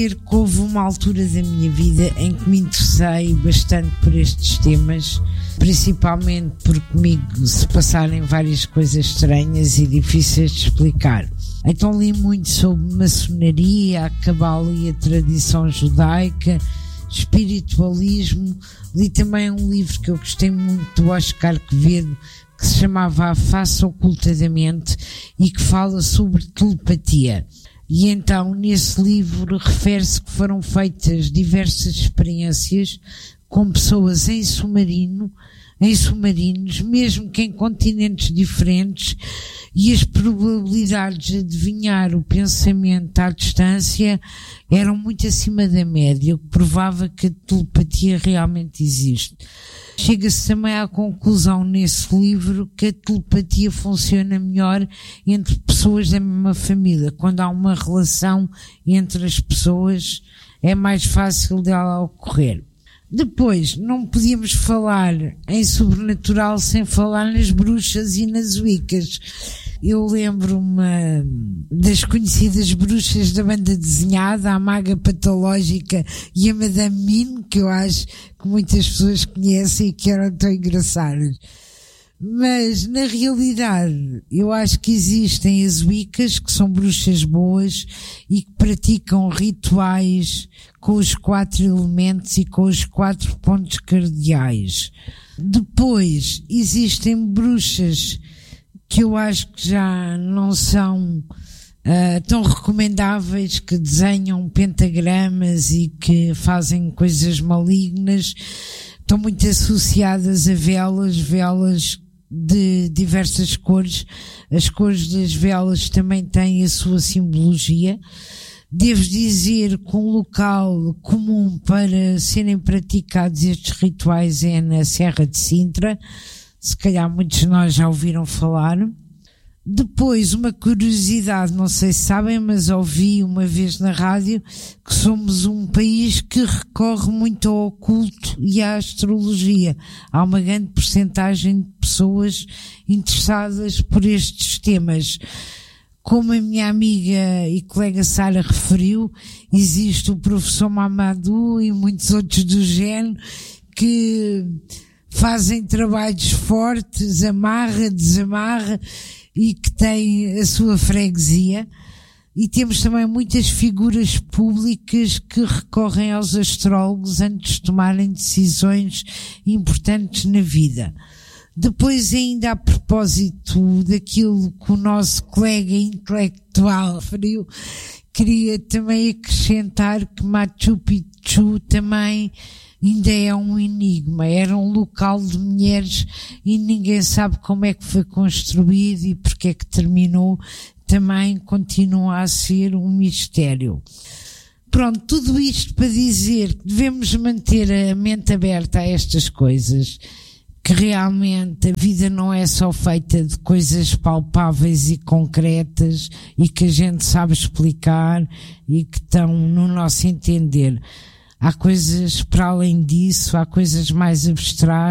Houve uma altura da minha vida em que me interessei bastante por estes temas, principalmente porque comigo se passarem várias coisas estranhas e difíceis de explicar. Então li muito sobre maçonaria, a cabala e a tradição judaica, espiritualismo. Li também um livro que eu gostei muito do Oscar Quevedo, que se chamava A Face Oculta da Mente e que fala sobre telepatia. E então, nesse livro, refere-se que foram feitas diversas experiências com pessoas em submarinos, mesmo que em continentes diferentes, e as probabilidades de adivinhar o pensamento à distância eram muito acima da média, o que provava que a telepatia realmente existe. Chega-se também à conclusão nesse livro que a telepatia funciona melhor entre pessoas da mesma família. Quando há uma relação entre as pessoas, é mais fácil dela ocorrer. Depois, não podíamos falar em sobrenatural sem falar nas bruxas e nas wiccas. Eu lembro-me das conhecidas bruxas da banda desenhada, a Maga Patológica e a Madame Mim, que eu acho que muitas pessoas conhecem e que eram tão engraçadas. Mas, na realidade, eu acho que existem as wiccas, que são bruxas boas e que praticam rituais com os 4 elementos e com os 4 pontos cardeais. Depois, existem bruxas que eu acho que já não são tão recomendáveis, que desenham pentagramas e que fazem coisas malignas. Estão muito associadas a velas de diversas cores. As cores das velas também têm a sua simbologia. Devo dizer que um local comum para serem praticados estes rituais é na Serra de Sintra. Se calhar muitos de nós já ouviram falar. Depois, uma curiosidade, não sei se sabem, mas ouvi uma vez na rádio que somos um país que recorre muito ao oculto e à astrologia. Há uma grande percentagem de pessoas interessadas por estes temas. Como a minha amiga e colega Sara referiu, existe o professor Mamadou e muitos outros do género que fazem trabalhos fortes, amarra, desamarra, e que têm a sua freguesia. E temos também muitas figuras públicas que recorrem aos astrólogos antes de tomarem decisões importantes na vida. Depois, ainda a propósito daquilo que o nosso colega intelectual referiu, queria também acrescentar que Machu Picchu também ainda é um enigma. Era um local de mulheres e ninguém sabe como é que foi construído e porque é que terminou. Também continua a ser um mistério. Pronto, tudo isto para dizer que devemos manter a mente aberta a estas coisas, que realmente a vida não é só feita de coisas palpáveis e concretas e que a gente sabe explicar e que estão no nosso entender. Há coisas para além disso, há coisas mais abstratas.